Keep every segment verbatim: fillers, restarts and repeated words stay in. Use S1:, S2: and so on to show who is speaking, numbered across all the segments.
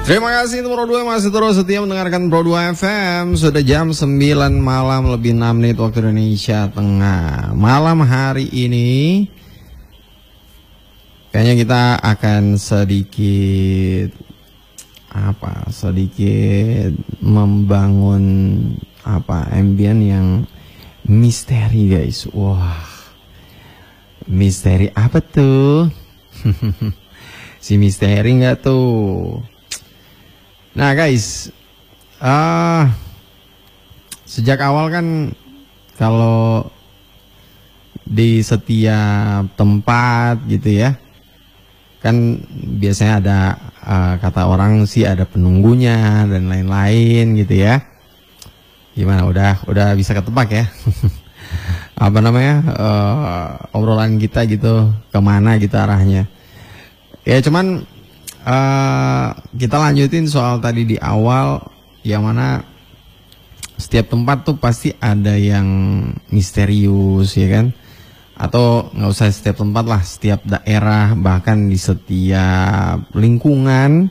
S1: Terima kasih untuk Pro dua masih terus setia mendengarkan Pro dua F M. Sudah jam sembilan malam lebih enam menit waktu Indonesia Tengah. Malam hari ini kayaknya kita akan sedikit apa? Sedikit membangun apa? Ambien yang misteri, guys. Wah. Misteri apa tuh? Si misteri nggak tuh? Nah guys, uh, sejak awal kan kalau di setiap tempat gitu ya, kan biasanya ada uh, kata orang sih ada penunggunya dan lain-lain gitu ya. Gimana, udah udah bisa ketebak ya? Apa namanya uh, obrolan kita gitu, kemana gitu arahnya? Ya cuman Uh, kita lanjutin soal tadi di awal, yang mana setiap tempat tuh pasti ada yang misterius ya kan, atau nggak usah setiap tempat lah, setiap daerah bahkan di setiap lingkungan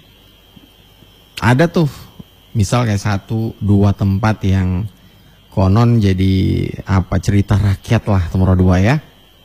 S1: ada tuh misal kayak satu dua tempat yang konon jadi apa cerita rakyat lah nomor dua ya.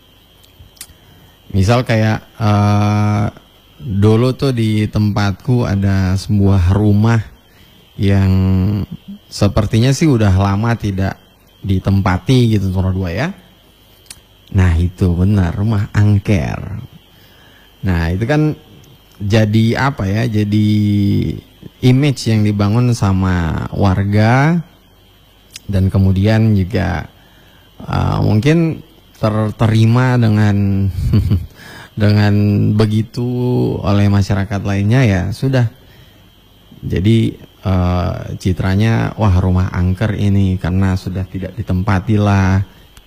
S1: Misal kayak uh, dulu tuh di tempatku ada sebuah rumah yang sepertinya sih udah lama tidak ditempati gitu nomor dua ya. Nah itu benar, rumah angker. Nah itu kan jadi apa ya, jadi image yang dibangun sama warga, dan kemudian juga uh, mungkin terterima dengan dengan begitu oleh masyarakat lainnya, ya sudah. Jadi uh, citranya wah rumah angker ini karena sudah tidak ditempati lah.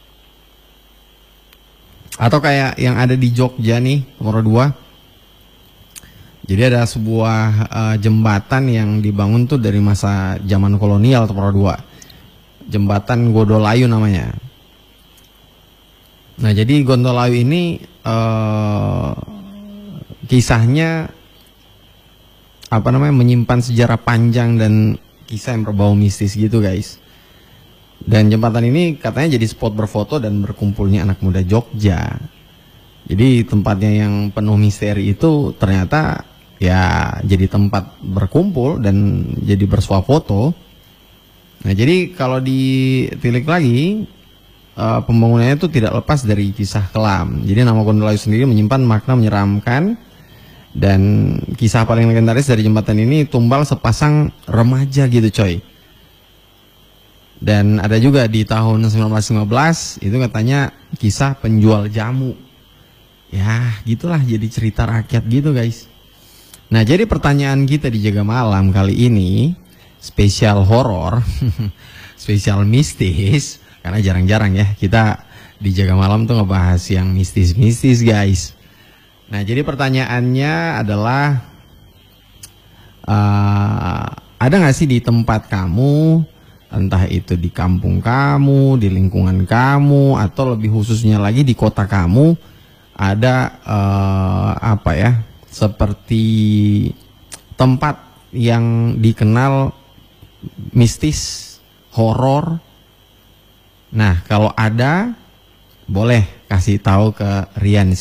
S1: Atau kayak yang ada di Jogja nih nomor dua. Jadi ada sebuah uh, jembatan yang dibangun tuh dari masa zaman kolonial nomor dua. Jembatan Godolayu namanya. Nah jadi Gondolayu ini uh, kisahnya apa namanya menyimpan sejarah panjang dan kisah yang berbau mistis gitu guys. Dan jembatan ini katanya jadi spot berfoto dan berkumpulnya anak muda Jogja. Jadi tempatnya yang penuh misteri itu ternyata ya jadi tempat berkumpul dan jadi bersuah foto. Nah jadi kalau ditilik lagi, Uh, pembangunannya itu tidak lepas dari kisah kelam. Jadi nama Gondolayu sendiri menyimpan makna menyeramkan, dan kisah paling legendaris dari jembatan ini tumbal sepasang remaja gitu coy. Dan ada juga di tahun sembilan belas lima belas itu katanya kisah penjual jamu. Ya gitulah, jadi cerita rakyat gitu guys. Nah jadi pertanyaan kita di Jaga Malam kali ini spesial horor, spesial mistis. Karena jarang-jarang ya kita di Jaga Malam tuh ngebahas yang mistis-mistis guys. Nah jadi pertanyaannya adalah uh, ada gak sih di tempat kamu, entah itu di kampung kamu, di lingkungan kamu, atau lebih khususnya lagi di kota kamu, ada uh, apa ya, seperti tempat yang dikenal mistis, horor. Nah, kalau ada, boleh kasih tahu ke Rian.